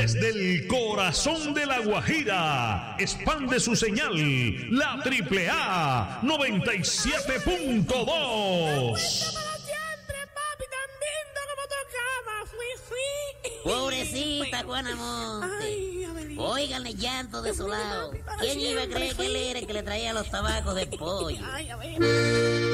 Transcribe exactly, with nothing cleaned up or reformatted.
Desde el corazón de la Guajira, expande su señal, la Triple A noventa y siete punto dos. Pobrecita Juana Monte. Oigan el llanto de su lado. ¿Quién iba a creer que él era el que le traía los tabacos de pollo?